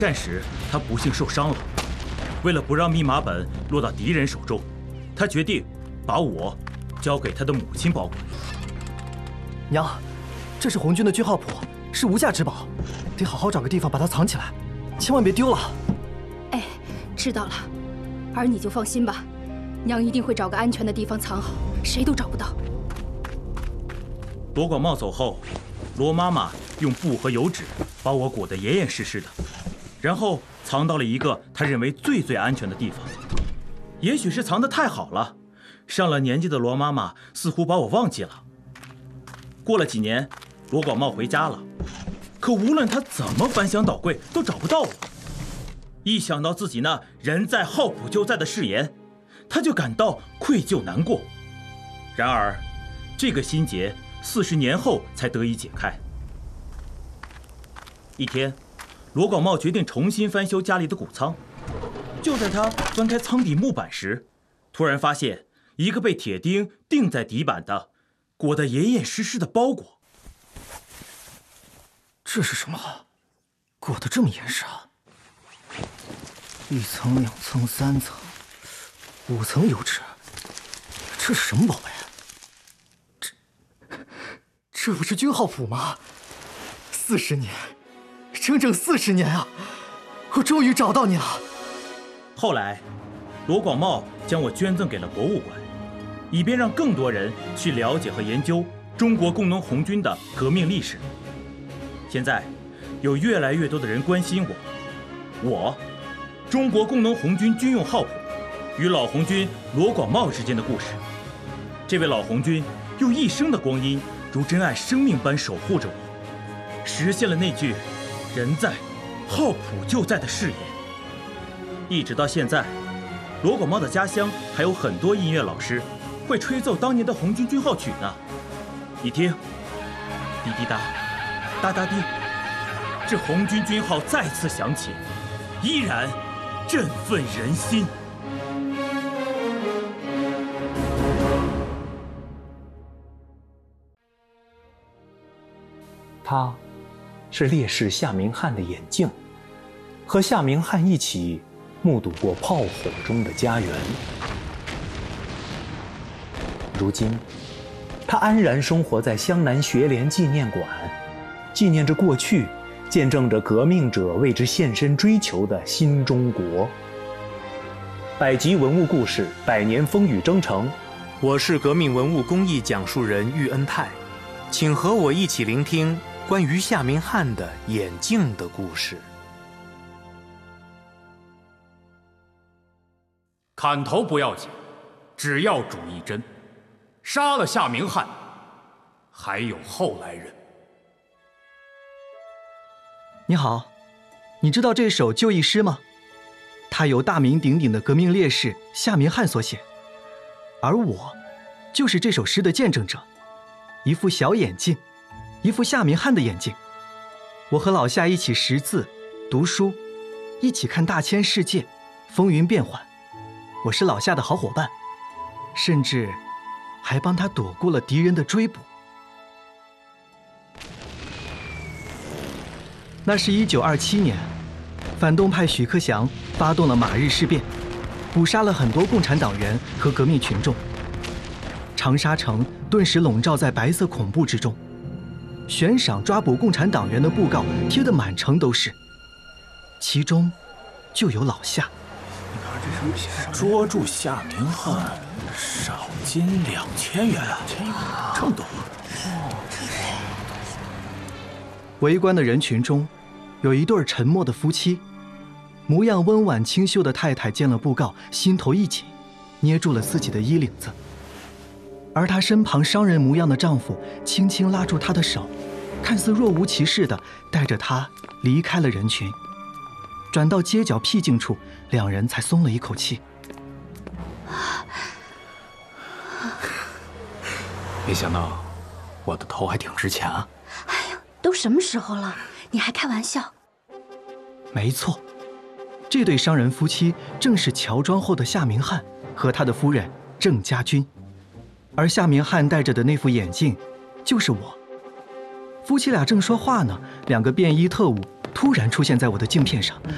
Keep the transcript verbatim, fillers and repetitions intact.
战时，他不幸受伤了。为了不让密码本落到敌人手中，他决定把我交给他的母亲保管。 娘，这是红军的军号谱，是无价之宝，得好好找个地方把它藏起来，千万别丢了。 哎，知道了，儿你就放心吧，娘一定会找个安全的地方藏好，谁都找不到。 罗广茂走后，罗妈妈用布和油纸把我裹得严严实实的，然后藏到了一个她认为最最安全的地方。也许是藏得太好了，上了年纪的罗妈妈似乎把我忘记了。过了几年，罗广茂回家了，可无论他怎么翻箱倒柜，都找不到我。一想到自己那人在好普就在的誓言，他就感到愧疚难过。然而，这个心结四十年后才得以解开。一天，罗广茂决定重新翻修家里的谷仓。就在他翻开仓底木板时，突然发现一个被铁钉钉在底板的、裹得严严实实的包裹。 这是什么？裹得这么严实啊！一层、两层、三层、五层油纸，这是什么宝贝？这这不是军号谱吗？四十年，整整四十年啊！我终于找到你了。 后来，罗广茂将我捐赠给了博物馆，以便让更多人去了解和研究中国工农红军的革命历史。现在，有越来越多的人关心我，我，中国工农红军军用号谱与老红军罗广茂之间的故事。这位老红军用一生的光阴，如珍爱生命般守护着我，实现了那句“人在，号谱就在”的誓言。一直到现在，罗广茂的家乡还有很多音乐老师会吹奏当年的红军军号曲呢。你听，滴滴答，哒哒滴，这红军军号再次响起，依然振奋人心。 他，是烈士夏明翰的眼镜，和夏明翰一起目睹过炮火中的家园。如今，他安然生活在湘南学联纪念馆，纪念着过去，见证着革命者为之献身追求的新中国。百集文物故事，百年风雨征程。我是革命文物工艺讲述人喻恩泰，请和我一起聆听关于夏明翰的眼镜的故事。 砍头不要紧，只要主一针。杀了夏明翰，还有后来人。 你好，你知道这首就义诗吗？它由大名鼎鼎的革命烈士夏明翰所写，而我就是这首诗的见证者。一副小眼镜，一副夏明翰的眼镜。我和老夏一起识字、读书，一起看大千世界，风云变幻。我是老夏的好伙伴，甚至还帮他躲过了敌人的追捕。那是一九二七年，反动派许克祥发动了马日事变，捕杀了很多共产党员和革命群众。长沙城顿时笼罩在白色恐怖之中，悬赏抓捕共产党员的布告贴得满城都是，其中就有老夏。 捉住夏明翰，赏金两千元，这么多！ 围观的人群中，有一对沉默的夫妻，模样温婉清秀的太太见了布告，心头一紧，捏住了自己的衣领子。而她身旁商人模样的丈夫轻轻拉住她的手，看似若无其事地带着她离开了人群。转到街角僻静处，两人才松了一口气。 没想到我的头还挺值钱啊！ 哎呀，都什么时候了，你还开玩笑？ 没错，这对商人夫妻正是乔装后的夏明翰和他的夫人郑家军，而夏明翰戴着的那副眼镜，就是我。夫妻俩正说话呢，两个便衣特务突然出现在我的镜片上，